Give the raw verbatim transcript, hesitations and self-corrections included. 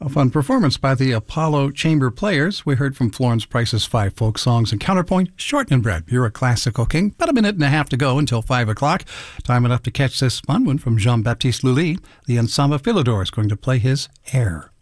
A fun performance by the Apollo Chamber Players. We heard from Florence Price's five folk songs and counterpoint, Shortening Bread. You're a classical king. About a minute and a half to go until five o'clock. Time enough to catch this fun one from Jean-Baptiste Lully. The Ensemble Philidor is going to play his Air.